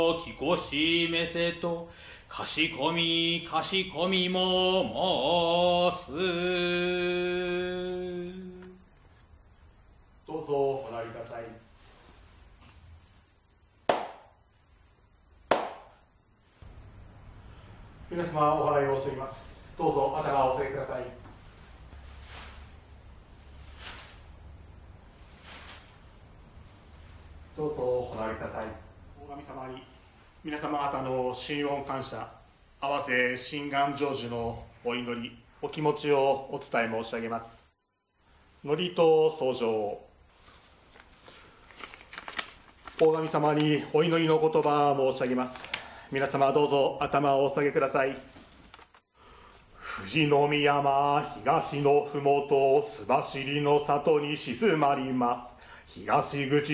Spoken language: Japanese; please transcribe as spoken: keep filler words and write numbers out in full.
きこしめせとかしこみかしこみも申す。 どうぞお入りください。皆様お払いをしております。どうぞ頭をお下げください。どうぞお入りください。大神様に皆様方の心恩感謝、合わせ心願成就のお祈り、お気持ちをお伝え申し上げます。祝詞奏上。大神様にお祈りの言葉を申し上げます。皆様どうぞ頭をお下げください。富士宮山東のふもと、須走の里に静まります。東口